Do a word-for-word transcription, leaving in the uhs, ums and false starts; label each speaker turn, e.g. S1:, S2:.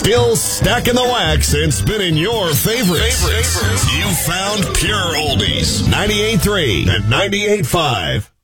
S1: Still stacking the wax and spinning your favorites. favorites. You found pure oldies. ninety-eight point three and ninety-eight point five.